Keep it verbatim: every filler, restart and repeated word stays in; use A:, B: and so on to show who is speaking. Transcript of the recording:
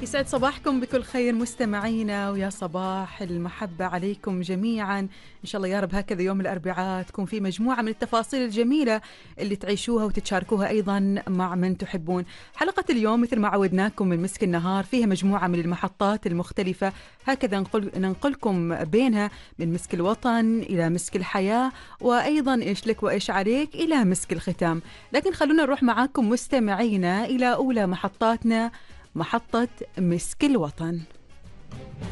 A: يسعد صباحكم بكل خير مستمعينا، ويا صباح المحبة عليكم جميعا. إن شاء الله يا رب هكذا يوم الأربعاء تكون في مجموعة من التفاصيل الجميلة اللي تعيشوها وتتشاركوها أيضا مع من تحبون. حلقة اليوم مثل ما عودناكم من مسك النهار فيها مجموعة من المحطات المختلفة، هكذا ننقل ننقلكم بينها من مسك الوطن إلى مسك الحياة، وأيضا إيش لك وإيش عليك إلى مسك الختام. لكن خلونا نروح معاكم مستمعينا إلى أولى محطاتنا، محطة مسك الوطن.